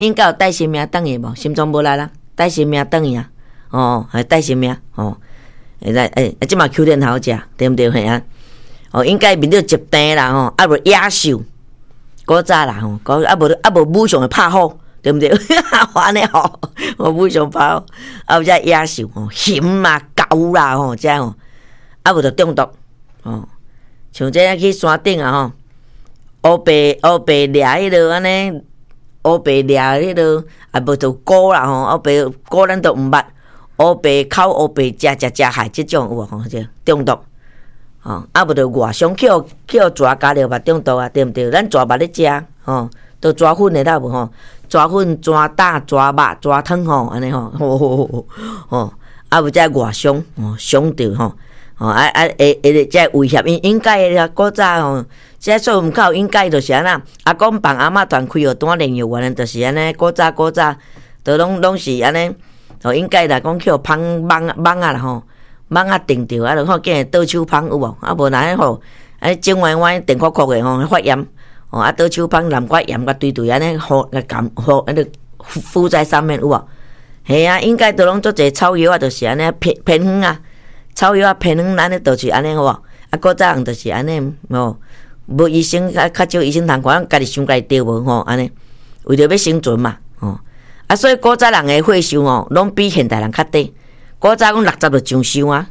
应该有带性命转去无？心脏无力啦，带性命转去啊！哦，还带性命哦。会使即嘛秋天好食，对毋对？嘿啊！哦，应该面对疾病啦吼，啊无野兽，古早啦吼，啊无武上会拍虎，对毋对？安尼吼，武上拍虎，啊有遮野兽吼，熊啦、狗啦吼，遮吼，啊无着中毒哦。像这去山顶啊吼，乌白掠迄落安尼，乌白掠迄落，啊无着菇啦吼，乌白菇咱都毋捌。乌白口乌白食害，即种有无吼？这中毒，吼啊无着外伤去蛇咬了嘛中毒啊，对毋对？咱蛇肉咧食，吼，都蛇粉的啦无吼？蛇粉、蛇胆、蛇肉、蛇汤吼，安尼吼，吼啊无遮外伤，伤着吼，遮危险，应该的古早吼，遮所有口应该就是安那，阿公帮阿嬷团开学单练幼园，就是安尼，古早都拢是安尼。哦，应该啦，讲去芳网啊啦吼，网啊定着啊，就看见倒手芳有无？啊无然吼，整歪电壳壳的吼，发炎，哦啊倒手芳南瓜盐甲堆安尼，糊来含糊，安尼敷在上面有无？系啊，应该都拢做者草药啊，就是安尼偏方啊，草药啊偏方，安尼就是安尼好无？啊，古早人就是安尼吼，无医生较少医生通看，家己想家己对无吼，安尼为着要生存嘛，吼。啊，所以古早人的岁数哦，拢比现代人较短。古早讲60就上寿啊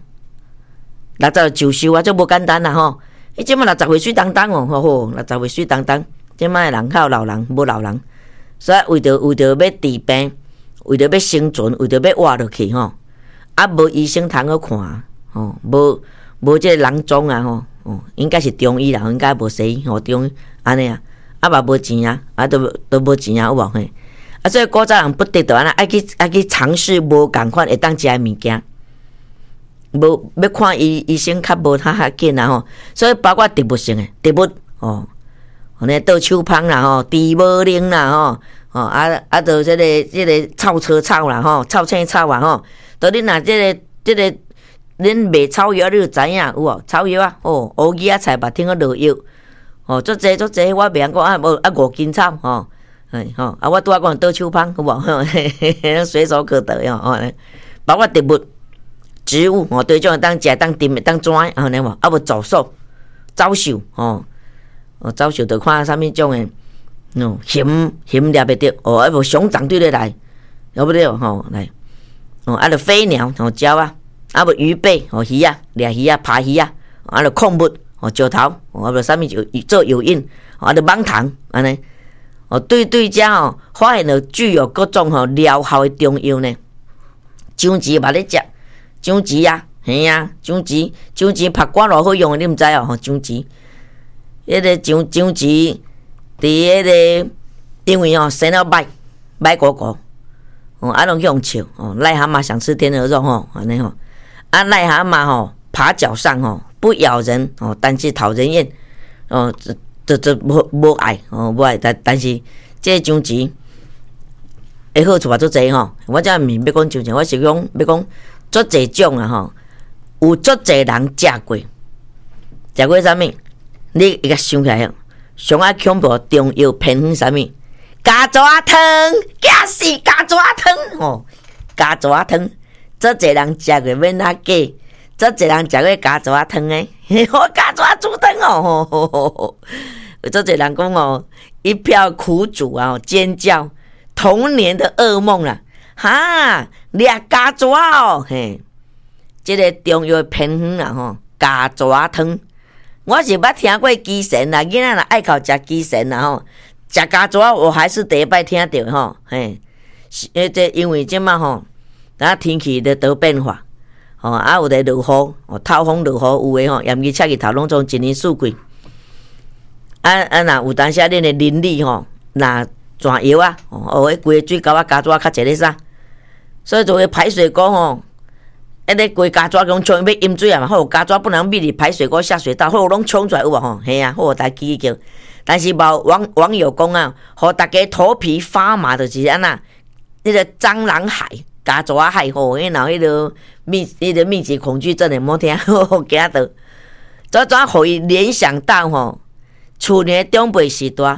，60就上寿啊，这无简单啦吼。伊即马60岁水当当哦，吼，60岁水当当。即马的人较有老人，无老人，所以为着要治病，为着要生存，为着要活落去吼，啊，无医生通好看，吼，无这人种啊吼，应该是中医啦，应该无西医吼，中医安尼啊，啊嘛无钱啊，啊都无钱啊，有无嘿？啊，所以古早人不得着安尼，爱去尝试无共款会当食的物件，无要看医生较无较紧啦吼。所以包括植物性的植物哦，那倒手芳啦吼，猪毛灵啦吼，就这个臭车草啦吼，臭青草啊吼，都恁若这个恁卖草药，你就知影有无？草药啊，乌鸡仔菜吧，听个落药，足济，我袂晓讲啊，无啊5斤草吼。啊！我拄仔讲倒手芳，有无？随手可得吼，包括植物、植物，对种当食、当炖、当转，安尼无？啊无走兽、走兽，走兽着看啥物种诶，熊抓袂着，啊无熊掌对咧来，对不对？来，啊着飞鸟，鸟啊，啊无鱼鳖，鱼啊，掠鱼啊，爬鱼啊，啊着矿物，石头，啊无啥物就做诱引，啊着蠓虫，安尼。对遮发现了具有各种疗效的中药呢。姜子捌咧食，姜子啊，嘿啊，姜子拍肝偌好用的，你毋知哦？姜子，迄个姜子，伫迄个因为生了歹果果，啊拢用笑癞蛤蟆想吃天鹅肉安尼啊癞蛤蟆爬脚上不咬人但是讨人厌这无爱无爱，但是这姜子的好处嘛足济我这毋是要讲姜子，我是讲要讲足济种啊有足济人食过啥物？你会甲想起来上爱恐怖中药偏方啥物？加蛇汤，假死加蛇汤加蛇汤，足济人食过，免哪假，足济人食过加蛇汤诶，加蛇煮汤足济人讲一票苦主啊，尖叫，童年的噩梦啦，掠加蛇嘿，这个中药偏方啦加蛇汤，我是捌听过鸡神啦，囡仔若爱靠食鸡神啦食加蛇我还是第一摆听到嘿，这因为即马咱天气咧都变化啊有咧落雨透风落雨有诶炎日赤日头拢总一年四季。若有当时恁的邻里若转药啊，迄规个水沟加蛇较侪咧啥，所以就会排水沟迄个规加蛇讲冲要饮水啊嘛，加蛇不能秘入排水沟下水道，拢冲出来有无嘿啊，大记叫。但是网友讲啊，互大家头皮发麻就是安那，迄个蟑螂害、加蛇害然后迄个密集恐惧症的莫听惊到，怎互伊联想到厝内长辈时代，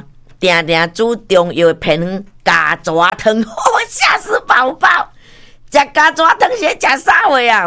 定定煮中药的偏方咖抓汤，吓死宝宝！食咖抓汤是食啥货啊？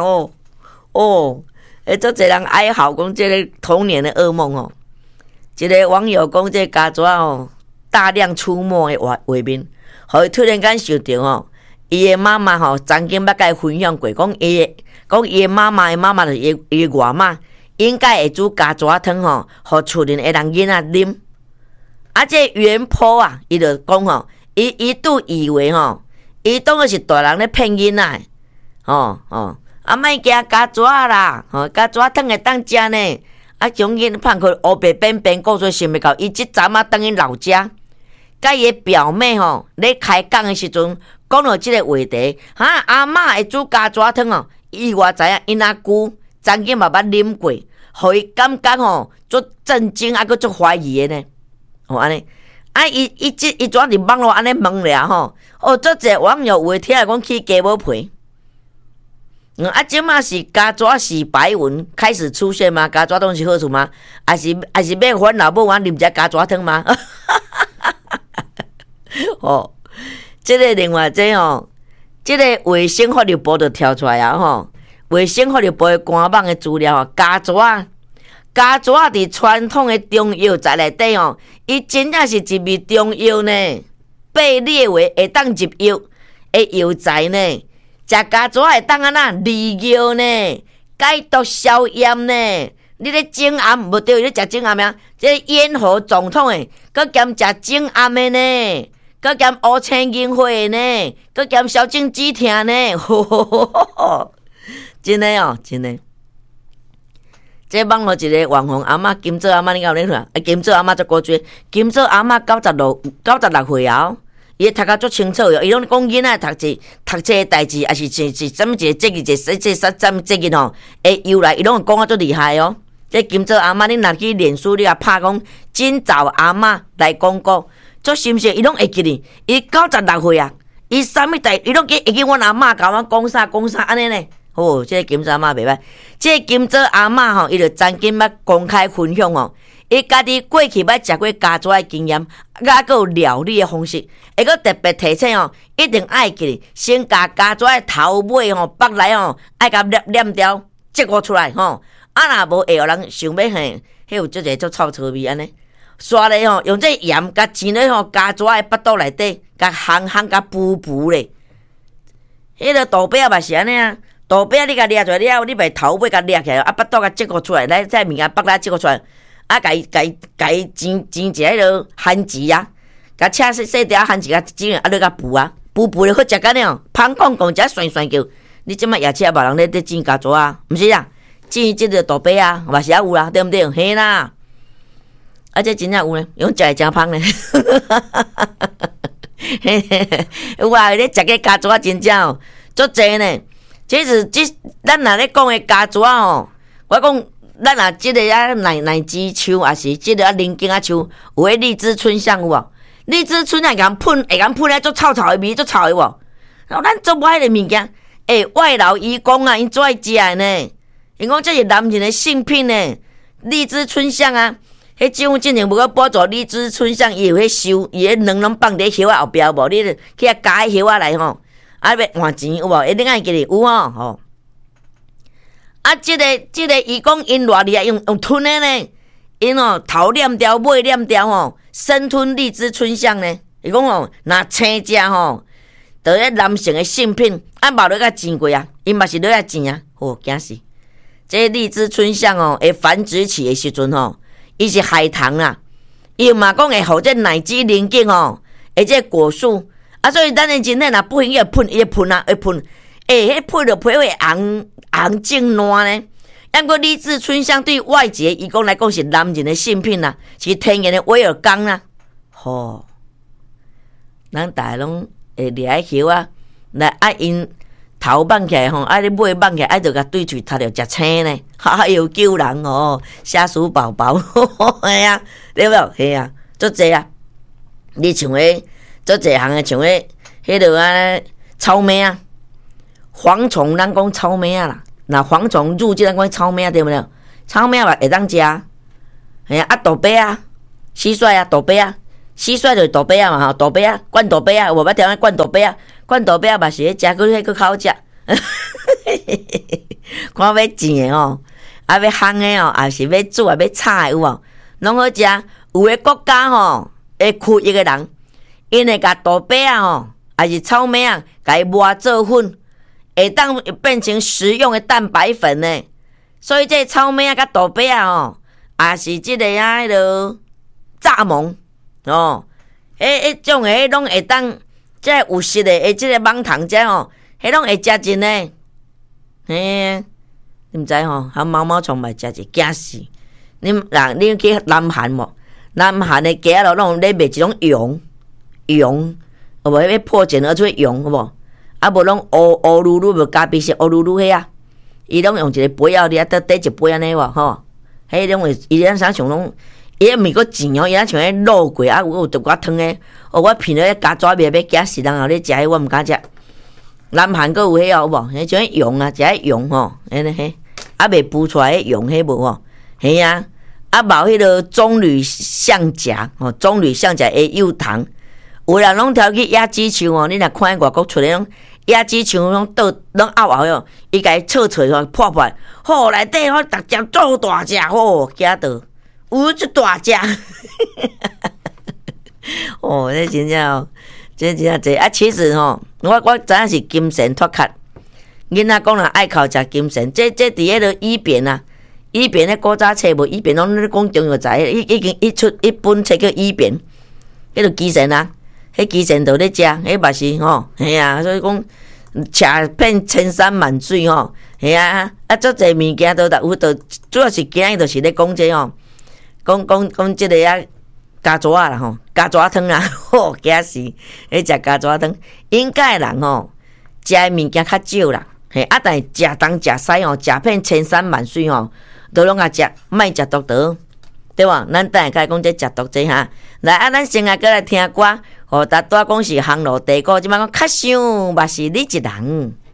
足侪人哀嚎讲，这个童年的噩梦哦。一个网友讲，这咖抓哦大量出没的画面，互伊突然间想到哦，伊的妈妈吼曾经捌甲伊分享过，讲伊的妈妈就是伊外妈，应该会煮咖抓汤吼，互厝里的人囡仔啉。啊，这原坡啊，伊就讲吼，伊拄以为吼，伊当个是大人咧骗囡仔，莫惊咖抓啦，咖抓汤会当食呢。啊，将囡放去黑白边边告诉想袂到，伊即阵啊等于老家，甲伊表妹吼咧开讲的时阵，讲到即个话题，阿嬷会煮咖抓汤哦，意外知影因阿姑曾经嘛捌啉过，互伊感觉吼足震惊，啊，佮足怀疑的呢。安尼，伊怎伫网络安尼问了吼？足侪网友有诶听讲起鸡母皮。即马是咖抓洗白文开始出现吗？咖抓汤是好处吗？还是要阮老母玩啉只咖抓汤吗？这个另外这这个卫生福利部就跳出来啊卫生福利部的官网的资料咖抓伫传统的中药材内底伊真正是一味中药呢，被列为会当入药的药材呢。食咖抓会当利尿呢，解毒消炎呢。你咧种暗无对，你食种暗呀？这咽喉总统诶，佮兼食种暗的呢，佮兼乌青银花呢，佮兼消肿止痛呢。真的真的。这网络一个网红阿嬷金州阿嬷，你有咧看？金州阿嬷足古锥，金州阿嬷96岁啊。伊读甲足清楚哟，伊拢讲囡仔读册的代志，也是什么一个职业，什么职业吼？会由来，伊拢讲啊足厉害哦。这金州阿嬷，恁若去脸书，你也拍讲今早阿嬷来广告，足心实，伊拢会记哩。伊96岁啊，伊啥物代，伊拢会记阮阿嬷甲我讲啥安尼呢？这个金州阿嬷袂歹。这个金州阿嬷吼，伊就曾经捌公开分享哦。伊家己过去捌食过咖抓的经验，还佫有料理的方式，会佫特别提醒一定爱记，先甲咖抓的头尾剥来爱甲念掉，接过出来若无会有人想要迄有即个足臭味安尼。刷咧用这盐甲浸咧咖抓的腹肚内底，甲烘甲浮咧。迄个豆饼嘛是安尼啊，豆饼你甲掠出来了，你袂头尾甲掠起来，腹肚甲接过出来，来再物件剥来接过出来。甲伊煎一个迄落番薯啊，甲切细条番薯啊，煎你甲浮咧好食干了，香讲食酸叫。你即摆夜市无人咧煎咖抓啊？毋是啦，煎即个豆饼啊，嘛是有啦，对毋对？嘿啦，这真正有呢，用食会真芳呢。哇，你食个咖抓真正足济呢。咱若咧讲的咖抓我讲。咱若即个奶枝树，也是即个菱茎树，有迄荔枝春香有无？荔枝春香会甲喷咧，足臭的味，足臭的无？然后咱做无迄个物件，外劳伊讲啊，因最爱食的呢。因讲这是男人的性品呢，荔枝春香啊，迄政府真正无个补助荔枝春香，伊有迄收，伊迄卵拢放伫叶仔后壁无？你去加迄叶仔来要换钱有无？一定爱记哩有即个伊讲因偌厉害，用吞的呢，因头念掉，尾念掉生吞荔枝春香呢。伊讲若生食就迄男性的性品，无落甲煎过啊，因嘛是落甲煎啊，惊死！这荔枝春香会繁殖起的时阵伊是海棠啦，伊嘛讲会互这奶汁鳞茎而且果树所以咱的真体若不行，伊会喷啊，会喷。迄配着皮会红净烂呢。因过荔枝春香对外界伊讲来讲是男人的性品啦，是天然的威尔刚啦。咱大家拢会掠迄叶啊，来因头放起来你尾放起来，就甲对喙踢着食青呢。又救人虾鼠宝宝，系啊，对无？系啊，足济啊。你像足济行的，像迄落草莓啊。蝗虫，咱讲草莓啊啦，那蝗虫入境咱讲草莓啊，对不对？草莓嘛会当食，豆饼啊，蟋蟀啊，豆饼啊， 蟋蟀就是大伯仔嘛吼，大伯仔灌大伯仔，有无捌听讲灌大伯仔？灌大伯仔嘛是咧食，佫迄佫好食。看要煎的吼，啊要烘的哦，也是要煮啊要炒的有无？拢好食。有个国家吼，会区一个人，因会甲大伯仔吼，还是草莓啊，甲伊磨做粉，会当变成食用的蛋白粉呢。所以这草莓啊，甲大伯仔吼，也是即个啊，迄落蚱蜢哦，迄种诶，拢会当，即个有食的，诶，即个芒糖这吼，迄拢会食真呢。嘿，你毋知吼，还毛毛虫嘛食一惊死。你去南韩无？南韩的街仔拢咧卖一种蛹，有无？迄破茧而出的蛹，有无？啊无拢乌噜噜，无咖啡色乌噜噜迄啊，伊拢用一个杯仔，你啊倒一杯安尼无吼？迄种会，伊咱啥像拢，伊毋是个甜哦，伊咱像迄肉桂啊，有着我汤诶，哦，我闻了加纸面要惊死人后咧食迄我毋敢食。南韩阁有迄有无？迄种蛹啊，食迄蛹吼，迄啊未孵出来迄蛹迄无吼，嘿啊。啊，冇迄个棕榈象夹哦，棕榈象夹的幼虫，有人拢挑去野鸡树哦。你若看外国出的种野鸡树，拢倒拢拗拗哟，伊家扯吼破破，吼内底吼逐只做大只吼，惊到有一大只，哦，这真正哦，这真正济啊。其实吼，我知影是金神脱壳，囡仔讲人爱靠食金神，这伫迄个医变啊。医变咧古早册无，医变拢咧讲中药材，已经出一本册叫医变，迄个鸡神啊，迄鸡神都咧食，迄嘛是吼，嘿啊，所以讲吃遍千山万水吼，嘿啊，啊，足侪物件都有，都主要是今日就是咧讲这吼，讲即个啊，加纸啊啦吼，加纸汤啦，吼，惊死，迄食加纸汤，应该人吼，食诶物件较少啦，嘿，啊，但是食东食西吼，食遍千山万水吼。都拢啊食，莫食毒倒，对无？咱等下甲讲这食毒这哈。来啊，咱先来过来听歌，互大多讲是航路地沟，即摆讲较想嘛是你一人。